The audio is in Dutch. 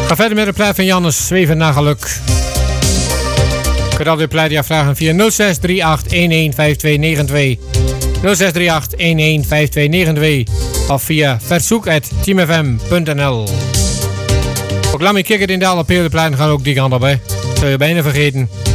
Ga verder met de plaat van Jannes, Zweven naar geluk. Je kunt altijd plaat vragen via 0638115292. 0638115292 of via verzoek@teamfm.nl. Ook laat me kijken in de alle platen gaan ook die kant op, hè. Zou je bijna vergeten.